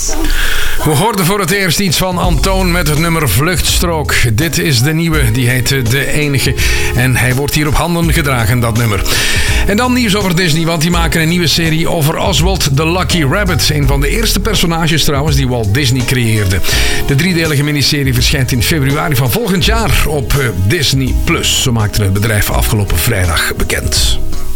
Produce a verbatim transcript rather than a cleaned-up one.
We hoorden voor het eerst iets van Antoon met het nummer Vluchtstrook. Dit is de nieuwe, die heet De Enige. En hij wordt hier op handen gedragen, dat nummer. En dan nieuws over Disney, want die maken een nieuwe serie over Oswald the Lucky Rabbit. Een van de eerste personages trouwens die Walt Disney creëerde. De driedelige miniserie verschijnt in februari van volgend jaar op Disney plus. Zo maakte het bedrijf afgelopen vrijdag bekend.